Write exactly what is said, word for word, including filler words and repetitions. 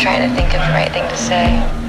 trying to think of the right thing to say.